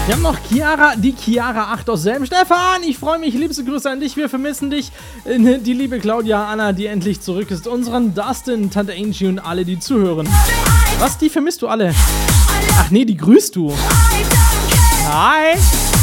Wir haben noch Chiara, die Chiara 8 aus Selm. Stefan, ich freue mich. Liebste Grüße an dich. Wir vermissen dich. Die liebe Claudia, Anna, die endlich zurück ist. Unseren Dustin, Tante Angie und alle, die zuhören. Was, die vermisst du alle? Ach nee, die grüßt du. Hi.